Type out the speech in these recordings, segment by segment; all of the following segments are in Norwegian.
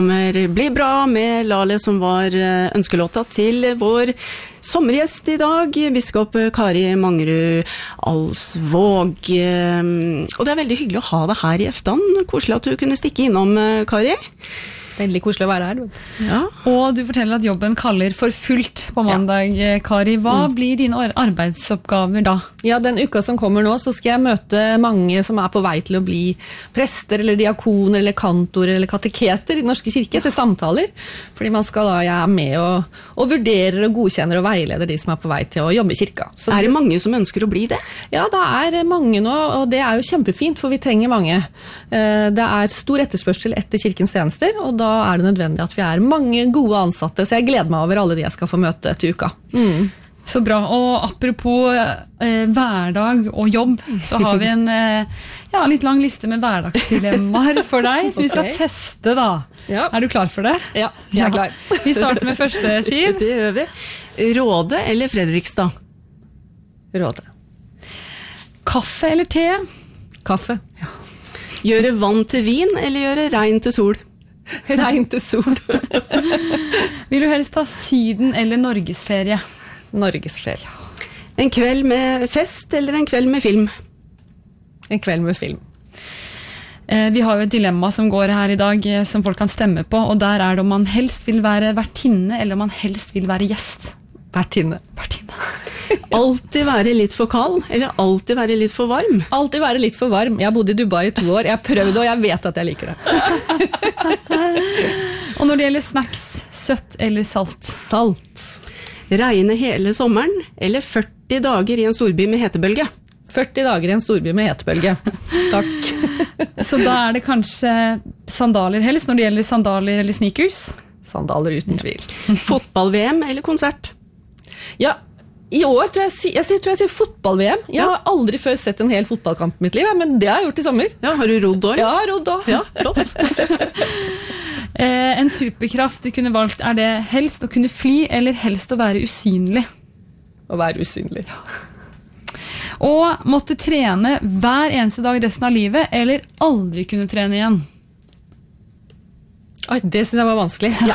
Bli bra med Lale, som var ønskelåta til vår sommergjest i dag, biskop Kari Mangerud Alsvåg. Og det veldig hyggelig å ha deg her i Eftan. Koselig at du kunne stikke innom, Kari. Veldig koselig å være her. Ja. Og du forteller at jobben kaller for fullt på mandag, Kari. Hva blir dine arbeidsoppgaver da? Ja, den uka som kommer nå, så skal jeg møte mange som på vei til å bli prester, eller diakoner, eller kantorer, eller kateketer i Den norske kirke til samtaler. Fordi man skal jeg med og vurderer og godkjenner og veileder de som på vei til å jobbe i kirka. Så det mange som ønsker å bli det? Ja, det mange nå, og det jo kjempefint, for vi trenger mange. Det stor etterspørsel etter kirkens tjenester, og da det nødvendig at vi mange gode ansatte, så jeg gleder meg over alle de jeg skal få møte til uka. Så bra, og apropos hverdag og jobb, så har vi en litt lang liste med hverdagsdilemmaer for deg, som vi skal teste da. Ja. Du klar for det? Ja, jeg klar. Vi starter med første, Siv. Det gjør vi. Råde eller Fredrikstad? Råde. Kaffe eller te? Kaffe. Ja. Gjøre vann til vin eller gjøre regn til sol? Regn til sol. Vil du helst ha Syden eller Norgesferie? Norgesferie. En kveld med fest eller en kveld med film? En kveld med film. Vi har jo et dilemma som går her i dag, som folk kan stemme på, og der det om man helst vil være vertinne, eller om man helst vil være gjest. Vertinne. Alltid være litt for kald, eller alltid være litt for varm? Alltid være litt for varm. Jeg bodde i Dubai i 2 år, jeg prøvde, og jeg vet at jeg liker det. Og når det gjelder snacks, søtt eller salt? Salt. Regne hele sommeren, eller 40 dager i en storby med hetebølge? 40 dager i en storby med hetebølge. Takk. Så da det kanskje sandaler helst, når det gjelder sandaler eller sneakers? Sandaler uten tvil. Fotball-VM eller konsert? Ja, i år tror jeg sier fotball-VM. Jeg har aldri før sett en hel fotballkamp i mitt liv, men det har jeg gjort i sommer. Ja, har du rodd da? Ja, rodd da. Ja, flott. En superkraft du kunne valgt, det helst å kunne fly, eller helst å være usynlig? Å være usynlig. Ja. Og måtte trene hver eneste dag resten av livet, eller aldri kunne trene igjen? Oi, det synes jeg var vanskelig. Ja.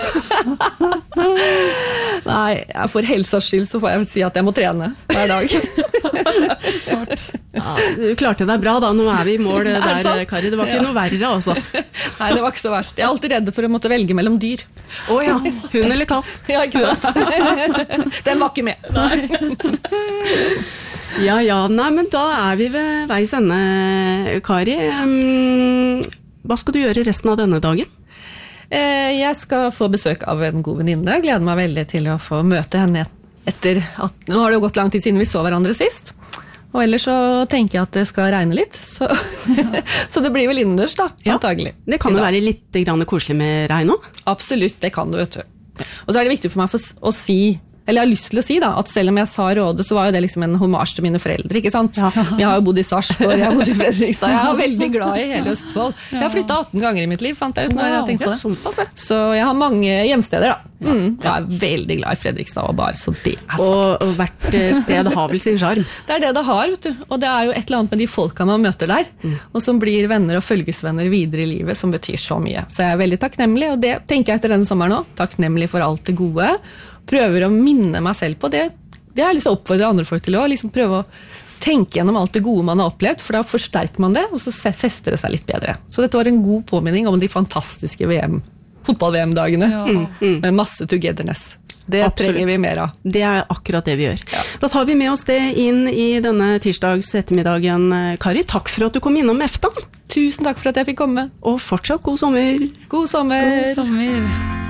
Nei, for helsas skyld så får jeg vel si at jeg må trene hver dag. Svart. Ja, du klarte deg bra da, nå vi i mål der, Kari. Det var ikke noe verre, altså. Nei, det var ikke så verst. Jeg alltid redde for å måtte velge mellom dyr. Ja, hund eller katt? Ja, ikke sant? Den var ikke med. Nei. Ja, nei, men da vi ved veis ende, Kari. Hva skal du gjøre resten av denne dagen? Jeg skal få besøk av en god venninne. Jeg gleder meg veldig til å få møte henne etter at nå har det jo gått lang tid siden vi så hverandre sist. Og ellers så tenker jeg at det skal regne litt. Så, så det blir vel innendørs da, antagelig. Det kan jo være litt koselig med regn også? Absolutt, det kan du, vet du. Og så det viktig for meg å si, eller jeg har lyst til å si da, at selv om jeg sa Råde, så var jo det liksom en hommage til mine foreldre, ikke sant? Ja. Jeg har jo bodd i Sarpsborg, jeg har bodd i Fredrikstad, jeg veldig glad i hele Østfold. Jeg har flyttet 18 ganger i mitt liv, fant jeg ut når jeg har tenkt på det. Så jeg har mange hjemsteder da. Jeg veldig glad i Fredrikstad og Bar, så det sant. Og hvert sted har vel sin charm. Det det har, vet du. Og det jo et eller annet med de folka man møter der, og som blir venner og følgesvenner videre i livet, som betyr så mye. Så jeg veldig takknemlig, og det tenker jeg etter denne sommeren også. Takknemlig for alt det gode. Prøver å minne meg selv på det. Det har jeg lyst til å oppfordre andre folk til å liksom prøve å tenke gjennom alt det gode man har opplevd, for da forsterker man det, og så fester det seg litt bedre. Så dette var en god påminning om de fantastiske fotball-VM-dagene, med masse togetherness. Det trenger vi mer av. Det akkurat det vi gjør. Ja. Da tar vi med oss det inn i denne tirsdags ettermiddagen. Kari, takk for at du kom innom Eftan. Tusen takk for at jeg fikk komme. Og fortsatt god sommer. God sommer. God sommer.